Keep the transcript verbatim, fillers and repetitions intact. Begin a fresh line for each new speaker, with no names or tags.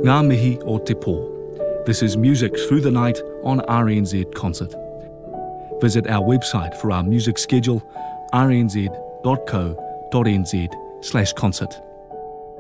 Ngā mihi o te pō. This is Music Through the Night on R N Z Concert. Visit our website for our music schedule, r n z dot co dot n z slash concert.